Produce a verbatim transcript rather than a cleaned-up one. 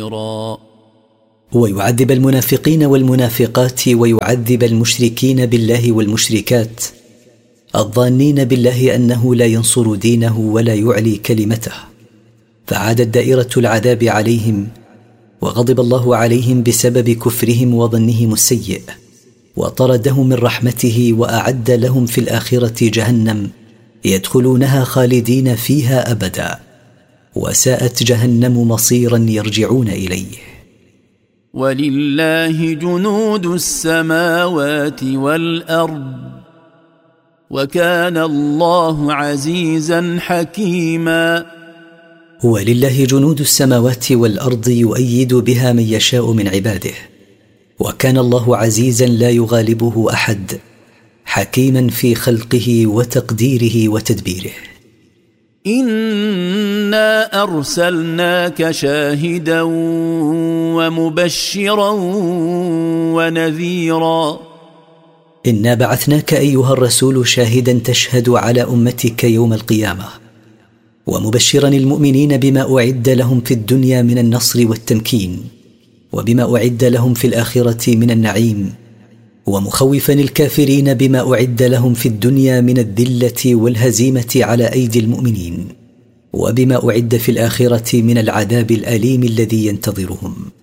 ويعذب المنافقين والمنافقات ويعذب المشركين بالله والمشركات الظانين بالله أنه لا ينصر دينه ولا يعلي كلمته، فعادت دائرة العذاب عليهم، وغضب الله عليهم بسبب كفرهم وظنهم السيء، وطردهم من رحمته، وأعد لهم في الآخرة جهنم يدخلونها خالدين فيها أبدا، وساءت جهنم مصيرا يرجعون إليه. ولله جنود السماوات والأرض وكان الله عزيزا حكيما. ولله جنود السماوات والأرض يؤيد بها من يشاء من عباده، وكان الله عزيزا لا يغالبه أحد، حكيما في خلقه وتقديره وتدبيره. إنا أرسلناك شاهدا ومبشرا ونذيرا. إنا بعثناك أيها الرسول شاهدا تشهد على أمتك يوم القيامة، ومبشرا المؤمنين بما أعد لهم في الدنيا من النصر والتمكين، وبما أعد لهم في الآخرة من النعيم، ومخوفا الكافرين بما أعد لهم في الدنيا من الذلة والهزيمة على أيدي المؤمنين، وبما أعد في الآخرة من العذاب الأليم الذي ينتظرهم.